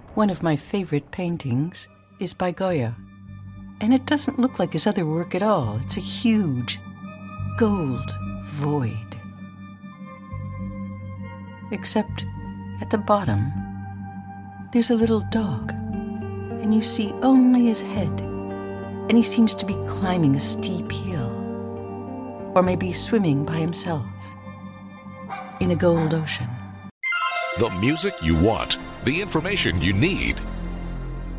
One of my favorite paintings is by Goya. And it doesn't look like his other work at all. It's a huge gold void. Except at the bottom, there's a little dog, and you see only his head, and he seems to be climbing a steep hill, or maybe swimming by himself in a gold ocean. The music you want, the information you need.